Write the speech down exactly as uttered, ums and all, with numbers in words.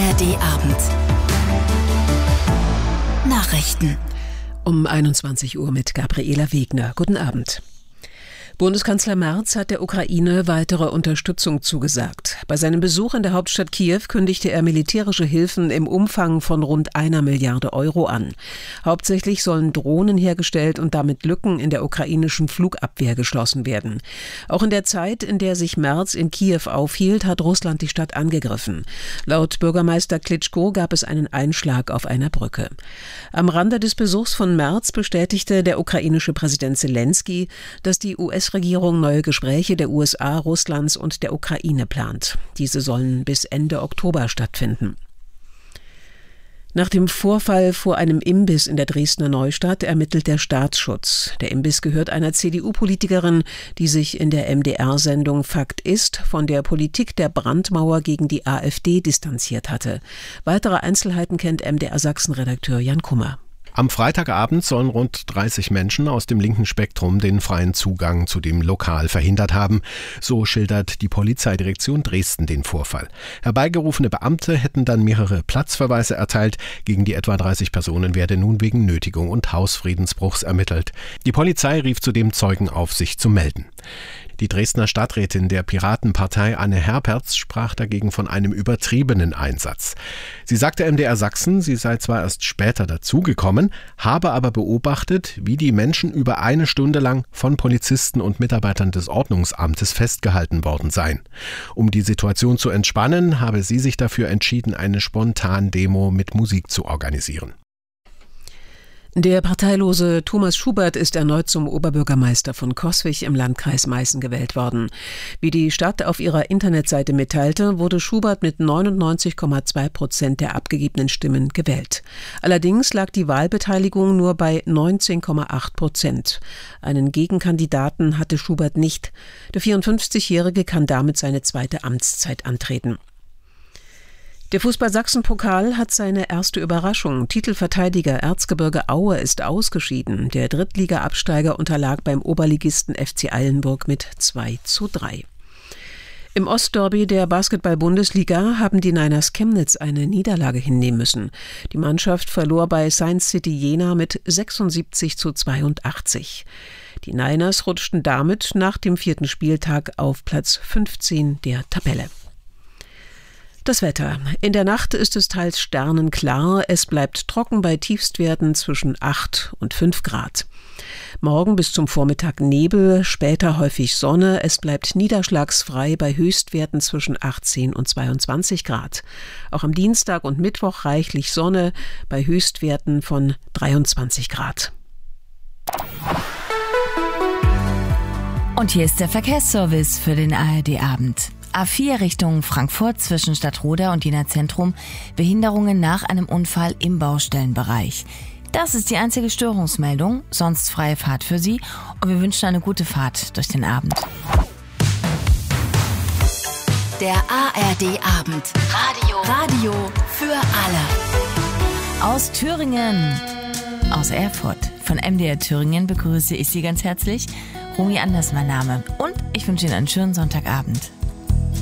R D-Abend. Nachrichten. Um einundzwanzig Uhr mit Gabriela Wegner. Guten Abend. Bundeskanzler Merz hat der Ukraine weitere Unterstützung zugesagt. Bei seinem Besuch in der Hauptstadt Kiew kündigte er militärische Hilfen im Umfang von rund einer Milliarde Euro an. Hauptsächlich sollen Drohnen hergestellt und damit Lücken in der ukrainischen Flugabwehr geschlossen werden. Auch in der Zeit, in der sich Merz in Kiew aufhielt, hat Russland die Stadt angegriffen. Laut Bürgermeister Klitschko gab es einen Einschlag auf einer Brücke. Am Rande des Besuchs von Merz bestätigte der ukrainische Präsident Selenskyj, dass die U S-Regierung neue Gespräche der U S A, Russlands und der Ukraine plant. Diese sollen bis Ende Oktober stattfinden. Nach dem Vorfall vor einem Imbiss in der Dresdner Neustadt ermittelt der Staatsschutz. Der Imbiss gehört einer C D U-Politikerin, die sich in der M D R-Sendung Fakt ist von der Politik der Brandmauer gegen die AfD distanziert hatte. Weitere Einzelheiten kennt M D R-Sachsen-Redakteur Jan Kummer. Am Freitagabend sollen rund dreißig Menschen aus dem linken Spektrum den freien Zugang zu dem Lokal verhindert haben. So schildert die Polizeidirektion Dresden den Vorfall. Herbeigerufene Beamte hätten dann mehrere Platzverweise erteilt. Gegen die etwa dreißig Personen werde nun wegen Nötigung und Hausfriedensbruchs ermittelt. Die Polizei rief zudem Zeugen auf, sich zu melden. Die Dresdner Stadträtin der Piratenpartei Anne Herpertz sprach dagegen von einem übertriebenen Einsatz. Sie sagte M D R Sachsen, sie sei zwar erst später dazugekommen, habe aber beobachtet, wie die Menschen über eine Stunde lang von Polizisten und Mitarbeitern des Ordnungsamtes festgehalten worden seien. Um die Situation zu entspannen, habe sie sich dafür entschieden, eine Spontandemo mit Musik zu organisieren. Der parteilose Thomas Schubert ist erneut zum Oberbürgermeister von Coswig im Landkreis Meißen gewählt worden. Wie die Stadt auf ihrer Internetseite mitteilte, wurde Schubert mit neunundneunzig Komma zwei Prozent der abgegebenen Stimmen gewählt. Allerdings lag die Wahlbeteiligung nur bei neunzehn Komma acht Prozent. Einen Gegenkandidaten hatte Schubert nicht. Der vierundfünfzigjährige kann damit seine zweite Amtszeit antreten. Der Fußball-Sachsen-Pokal hat seine erste Überraschung. Titelverteidiger Erzgebirge Aue ist ausgeschieden. Der Drittliga-Absteiger unterlag beim Oberligisten F C Eilenburg mit zwei zu drei. Im Ostderby der Basketball-Bundesliga haben die Niners Chemnitz eine Niederlage hinnehmen müssen. Die Mannschaft verlor bei Science City Jena mit sechsundsiebzig zu zweiundachtzig. Die Niners rutschten damit nach dem vierten Spieltag auf Platz fünfzehn der Tabelle. Das Wetter. In der Nacht ist es teils sternenklar. Es bleibt trocken bei Tiefstwerten zwischen acht und fünf Grad. Morgen bis zum Vormittag Nebel, später häufig Sonne. Es bleibt niederschlagsfrei bei Höchstwerten zwischen achtzehn und zweiundzwanzig Grad. Auch am Dienstag und Mittwoch reichlich Sonne bei Höchstwerten von dreiundzwanzig Grad. Und hier ist der Verkehrsservice für den A R D-Abend. A vier Richtung Frankfurt zwischen Stadtroda und Jena Zentrum. Behinderungen nach einem Unfall im Baustellenbereich. Das ist die einzige Störungsmeldung, sonst freie Fahrt für Sie und wir wünschen eine gute Fahrt durch den Abend. Der A R D-Abend. Radio. Radio für alle. Aus Thüringen. Aus Erfurt. Von M D R Thüringen begrüße ich Sie ganz herzlich. Romy Anders mein Name. Und ich wünsche Ihnen einen schönen Sonntagabend.